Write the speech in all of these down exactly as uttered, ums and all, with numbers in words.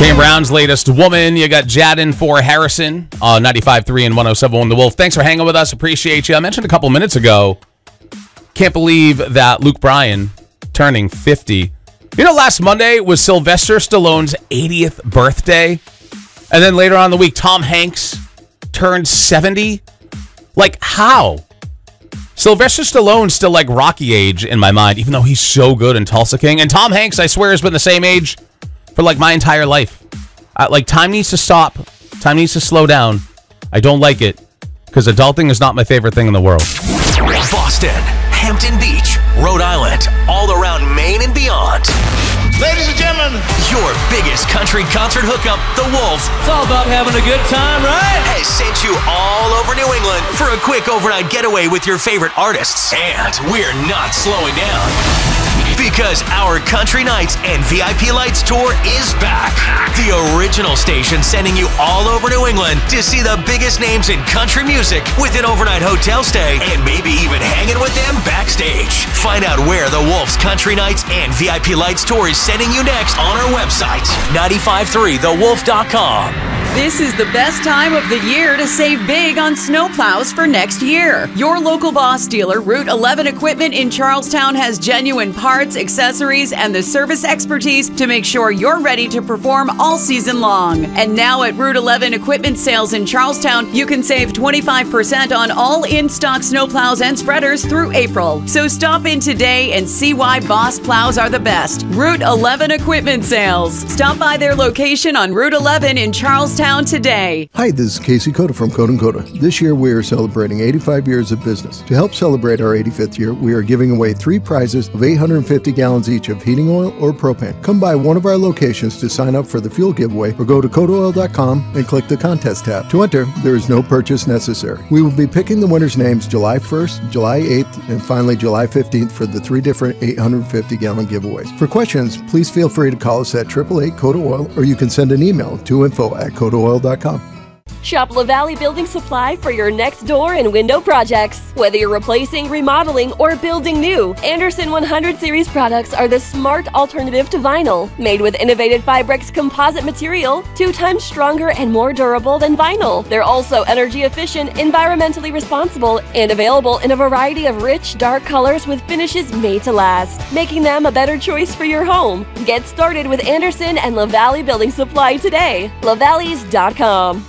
Kane Brown's latest Woman. You got Jadden for Harrison on ninety-five point three and one oh seven point one The Wolf. Thanks for hanging with us. Appreciate you. I mentioned a couple minutes ago, can't believe that Luke Bryan turning fifty. You know, last Monday was Sylvester Stallone's eightieth birthday. And then later on in the week, Tom Hanks turned seventy. Like, how? Sylvester Stallone's still like Rocky age in my mind, even though he's so good in Tulsa King. And Tom Hanks, I swear, has been the same age for like my entire life. Uh, like, time needs to stop. Time needs to slow down. I don't like it because adulting is not my favorite thing in the world. Boston, Hampton Beach, Rhode Island, all around Maine and beyond. Ladies and gentlemen, your biggest country concert hookup, The Wolf. It's all about having a good time, right? Has sent you all over New England for a quick overnight getaway with your favorite artists. And we're not slowing down. Because our Country Nights and V I P Lights tour is back. The original station sending you all over New England to see the biggest names in country music with an overnight hotel stay and maybe even hanging with them backstage. Find out where the Wolf's Country Nights and V I P Lights tour is sending you next on our website, nine five three the wolf dot com. This is the best time of the year to save big on snowplows for next year. Your local Boss dealer, Route eleven Equipment in Charlestown, has genuine parts, accessories, and the service expertise to make sure you're ready to perform all season long. And now at Route eleven Equipment Sales in Charlestown, you can save twenty-five percent on all in-stock snowplows and spreaders through April. So stop in today and see why Boss plows are the best. Route eleven Equipment Sales. Stop by their location on Route eleven in Charlestown today. Hi, this is Casey Coda from Coda and Coda. This year we are celebrating eighty-five years of business. To help celebrate our eighty-fifth year, we are giving away three prizes of eight hundred fifty gallons each of heating oil or propane. Come by one of our locations to sign up for the fuel giveaway or go to coda oil dot com and click the contest tab. To enter, there is no purchase necessary. We will be picking the winners' names July first, July eighth, and finally July fifteenth for the three different eight hundred fifty gallon giveaways. For questions, please feel free to call us at eight eight eight Coda Oil or you can send an email to info at coda oil dot com. Shop LaValley Building Supply for your next door and window projects. Whether you're replacing, remodeling, or building new, Anderson one hundred series products are the smart alternative to vinyl. Made with innovative Fibrex composite material, two times stronger and more durable than vinyl. They're also energy efficient, environmentally responsible, and available in a variety of rich, dark colors with finishes made to last, making them a better choice for your home. Get started with Anderson and LaValley Building Supply today. lavalleys dot com.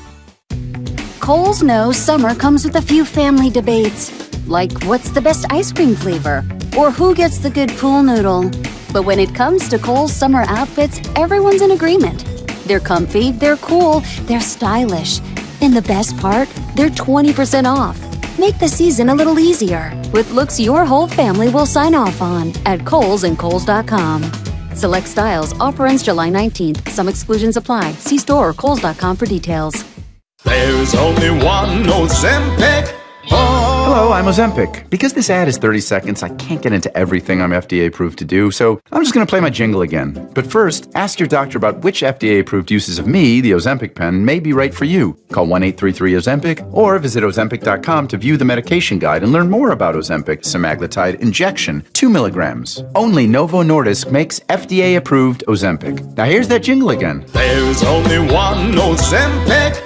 Kohl's knows summer comes with a few family debates, like what's the best ice cream flavor, or who gets the good pool noodle. But when it comes to Kohl's summer outfits, everyone's in agreement. They're comfy, they're cool, they're stylish. And the best part, they're twenty percent off. Make the season a little easier with looks your whole family will sign off on at Kohl's and Kohl's dot com. Select styles, offer ends July nineteenth. Some exclusions apply. See store or Kohl's dot com for details. there's only one Ozempic. Oh. Hello, I'm Ozempic. Because this ad is thirty seconds, I can't get into everything I'm F D A approved to do, so I'm just going to play my jingle again. But first, ask your doctor about which F D A approved uses of me, the Ozempic pen, may be right for you. Call one eight three three Ozempic or visit ozempic dot com to view the medication guide and learn more about Ozempic semaglutide injection, two milligrams. Only Novo Nordisk makes F D A approved Ozempic. Now here's that jingle again. There's only one Ozempic.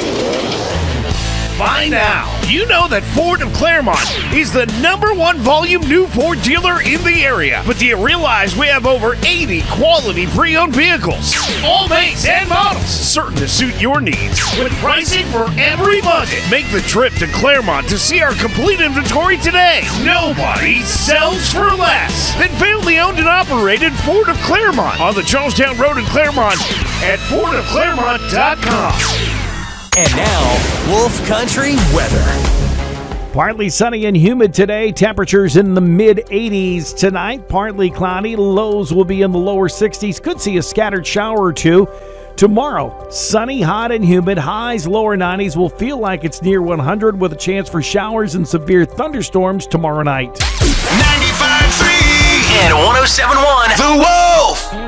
By now, you know that Ford of Claremont is the number one volume new Ford dealer in the area. But do you realize we have over eighty quality pre-owned vehicles? All makes and models, certain to suit your needs. With pricing for every budget. Make the trip to Claremont to see our complete inventory today. Nobody sells for less than family owned and operated Ford of Claremont on the Charlestown Road in Claremont at ford of claremont dot com. And now, Wolf Country weather. Partly sunny and humid today. Temperatures in the mid eighties tonight. Partly cloudy. Lows will be in the lower sixties. Could see a scattered shower or two. Tomorrow, sunny, hot, and humid. Highs lower nineties. Will feel like it's near one hundred with a chance for showers and severe thunderstorms tomorrow night. ninety-five point three and one oh seven point one The Wolf.